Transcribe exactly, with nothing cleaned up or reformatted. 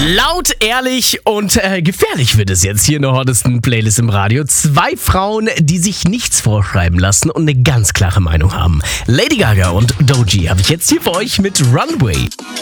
Laut, ehrlich und äh, gefährlich wird es jetzt hier in der hottesten Playlist im Radio. Zwei Frauen, die sich nichts vorschreiben lassen und eine ganz klare Meinung haben. Lady Gaga und Doechii habe ich jetzt hier für euch mit Runway.